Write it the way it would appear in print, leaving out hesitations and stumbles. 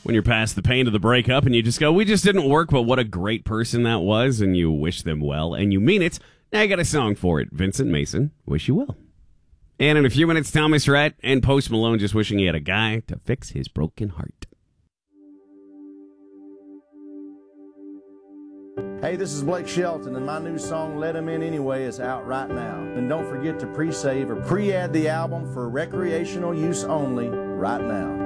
When you're past the pain of the breakup and you just go, we just didn't work, but what a great person that was, and you wish them well, and you mean it. Now I got a song for it. Vincent Mason, Wish You Will. And in a few minutes, Thomas Rhett and Post Malone just wishing he had a guy to fix his broken heart. Hey, this is Blake Shelton, and my new song, Let 'Em In Anyway, is out right now. And don't forget to pre-save or pre-add the album for recreational use only right now.